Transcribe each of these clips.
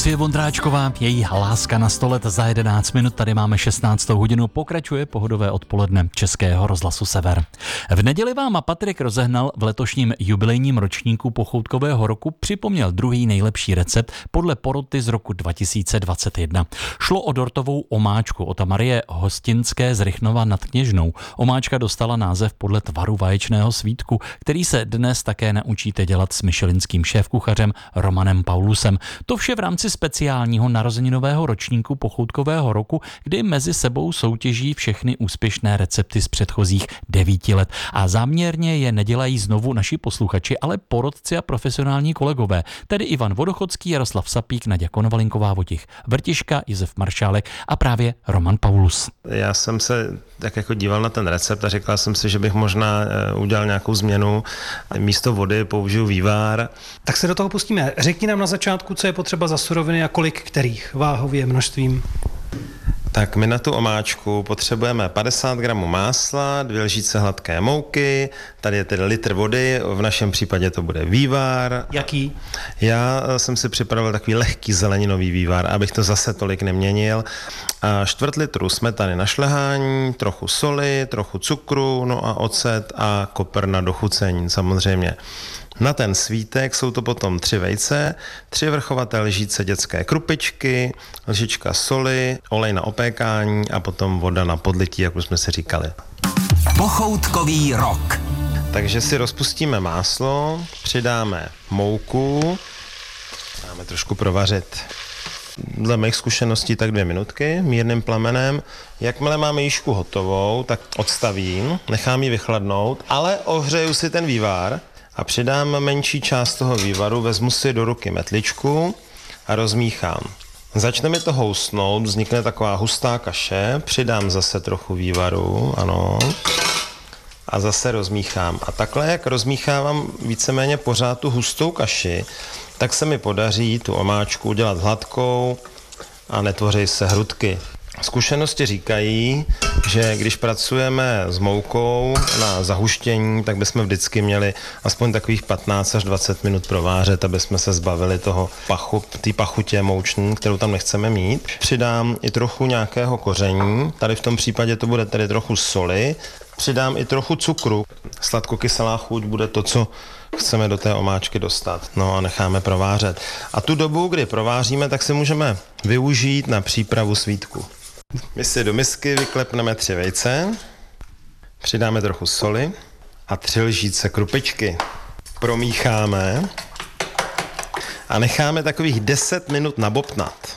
Lucie Vondráčková, její Láska na 100 let za 11 minut, tady máme 16. hodinu, pokračuje pohodové odpoledne Českého rozhlasu Sever. V neděli vám a Patrik Rozehnal v letošním jubilejním ročníku pochoutkového roku připomněl druhý nejlepší recept podle poroty z roku 2021. Šlo o dortovou omáčku od Marie Hostinské z Rychnova nad Kněžnou. Omáčka dostala název podle tvaru vaječného svítku, který se dnes také naučíte dělat s michelinským šéfkuchařem Romanem Paulusem. To vše v rámci speciálního narozeninového ročníku pochoutkového roku, kdy mezi sebou soutěží všechny úspěšné recepty z předchozích 9 let. A záměrně je nedělají znovu naši posluchači, ale porotci a profesionální kolegové, tedy Ivan Vodochodský, Jaroslav Sapík, Naďa Konovalinková, Vojtěch Vrtiška, Josef Maršálek a právě Roman Paulus. Já jsem se tak jako díval na ten recept a říkal jsem si, že bych možná udělal nějakou změnu. Místo vody použiju vývar. Tak se do toho pustíme. Řekni nám na začátku, co je potřeba za suroviny a kolik kterých váhově množstvím. Tak my na tu omáčku potřebujeme 50 gramů másla, 2 lžíce hladké mouky, tady je tedy litr vody, v našem případě to bude vývar. Jaký? Já jsem si připravil takový lehký zeleninový vývar, abych to zase tolik neměnil. A 1/4 litru smetany na šlehání, trochu soli, trochu cukru, no a ocet a kopr na dochucení samozřejmě. Na ten svítek jsou to potom 3 vejce, 3 vrchovaté lžíce dětské krupičky, lžička soli, olej na opékání a potom voda na podlití, jak už jsme si říkali. Pochoutkový rok. Takže si rozpustíme máslo, přidáme mouku, dáme trošku provařit. Dle mých zkušeností tak 2 minutky mírným plamenem. Jakmile máme jížku hotovou, tak odstavím, nechám ji vychladnout, ale ohřeju si ten vývar a přidám menší část toho vývaru, vezmu si do ruky metličku a rozmíchám. Začne mi to housnout, vznikne taková hustá kaše, přidám zase trochu vývaru, ano, a zase rozmíchám. A takhle, jak rozmíchávám víceméně pořád tu hustou kaši, tak se mi podaří tu omáčku udělat hladkou a netvoří se hrudky. Zkušenosti říkají, že když pracujeme s moukou na zahuštění, tak bychom vždycky měli aspoň takových 15 až 20 minut provářet, aby jsme se zbavili toho té pachutě mouční, kterou tam nechceme mít. Přidám i trochu nějakého koření, tady v tom případě to bude tedy trochu soli, přidám i trochu cukru. Sladkokyselá chuť bude to, co chceme do té omáčky dostat. No a necháme provářet. A tu dobu, kdy prováříme, tak si můžeme využít na přípravu svítku. My si do misky vyklepneme 3 vejce, přidáme trochu soli a 3 lžíce krupičky. Promícháme a necháme takových 10 minut nabobtnat.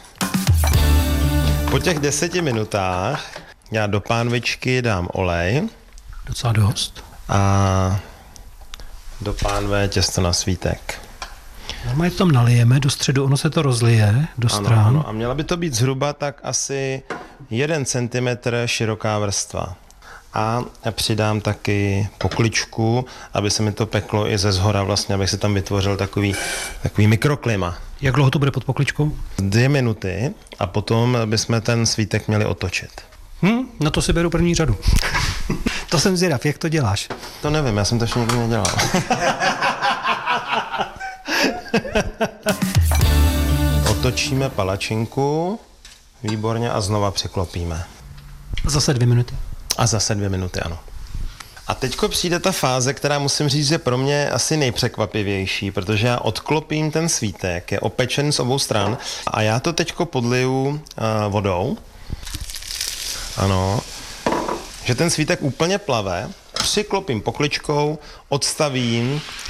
Po těch 10 minutách já do pánvičky dám olej. Docela dost. A do pánve těsto na svítek. Normálně to tam nalijeme do středu, ono se to rozlije do stran. Ano, a měla by to být zhruba tak asi 1 centimetr široká vrstva. A přidám taky pokličku, aby se mi to peklo i ze zhora vlastně, abych si tam vytvořil takový mikroklima. Jak dlouho to bude pod pokličkou? 2 minuty a potom bychom ten svítek měli otočit. Na to si beru první řadu. To jsem zvědav, jak to děláš? To nevím, já jsem to ještě nikdy nedělal. Otočíme palačinku, výborně, a znova překlopíme. Zase 2 minuty. A zase 2 minuty, ano. A teďko přijde ta fáze, která musím říct, že pro mě asi nejpřekvapivější, protože já odklopím ten svítek, je opečen z obou stran a já to teďko podliju vodou. Ano. Že ten svítek úplně plave, přiklopím pokličkou, odstavím